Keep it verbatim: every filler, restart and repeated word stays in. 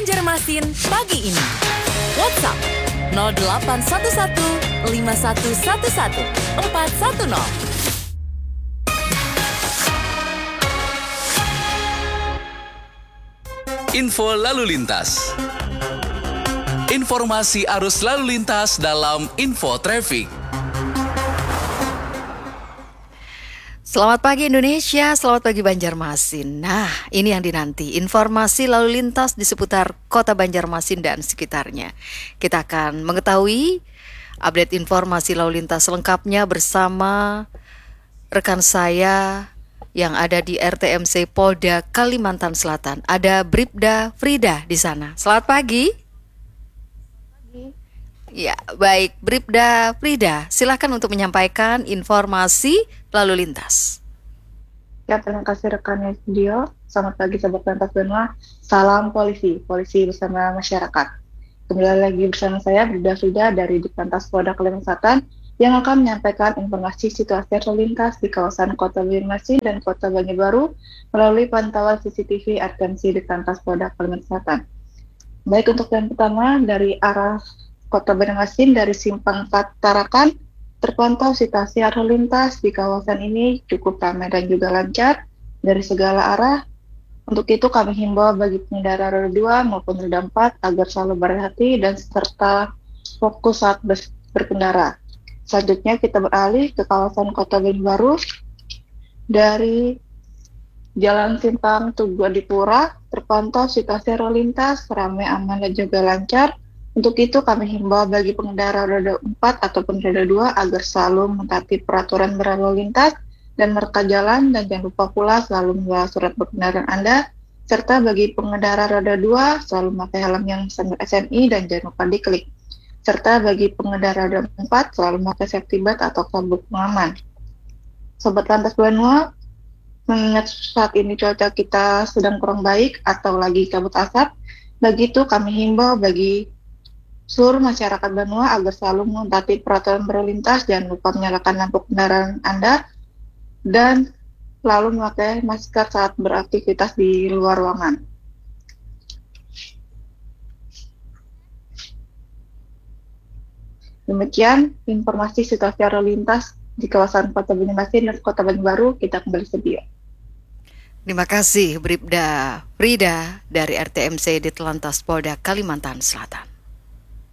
Banjarmasin pagi ini. WhatsApp nol delapan satu satu lima satu satu satu empat satu nol. Info lalu lintas. Informasi arus lalu lintas dalam Info Traffic. Selamat pagi Indonesia, selamat pagi Banjarmasin. Nah, ini yang dinanti, informasi lalu lintas di seputar kota Banjarmasin dan sekitarnya. Kita akan mengetahui update informasi lalu lintas lengkapnya bersama rekan saya yang ada di R T M C Polda Kalimantan Selatan. Ada Bribda Frida di sana. Selamat pagi. Pagi. Ya, baik Bribda Frida, silakan untuk menyampaikan informasi lalu lintas. Ya, terima kasih rekannya studio. Selamat pagi sahabat lantas benua. Salam polisi, polisi bersama masyarakat. Kembali lagi bersama saya Bribda Frida dari Ditlantas Polda Kalimantan Selatan yang akan menyampaikan informasi situasi lalu lintas di kawasan Kota Banjarmasin dan Kota Banjarbaru melalui pantauan C C T V R T M C Ditlantas Polda Kalimantan Selatan. Baik, untuk yang pertama dari arah Kota Banjarmasin dari Simpang empat Tarakan, terpantau situasi lalu lintas di kawasan ini cukup ramai dan juga lancar dari segala arah. Untuk itu kami himbau bagi pengendara roda dua maupun roda empat agar selalu berhati dan serta fokus saat berkendara. Selanjutnya kita beralih ke kawasan Kota Banjarbaru. Dari Jalan Simpang Tugu Adipura terpantau situasi lalu lintas ramai, aman dan juga lancar. Untuk itu kami himbau bagi pengendara roda empat ataupun roda dua agar selalu mentaati peraturan berlalu lintas dan merekam jalan, dan jangan lupa pula selalu membawa surat berkendara Anda, serta bagi pengendara roda dua selalu memakai helm yang standar S N I dan jangan lupa diklik. Serta bagi pengendara roda empat selalu memakai safety belt atau sabuk pengaman. Sobat lantas benua, mengingat saat ini cuaca kita sedang kurang baik atau lagi kabut asap, begitu kami himbau bagi seluruh masyarakat benua agar selalu mentaati peraturan berlalu lintas, jangan lupa menyalakan lampu kendaraan Anda, dan selalu memakai masker saat beraktivitas di luar ruangan. Demikian informasi situasi lalu lintas di kawasan Kota Banjarmasin dan Kota Banjarbaru. Kita kembali studio. Terima kasih Bribda Frida dari R T M C Ditlantas Polda Kalimantan Selatan.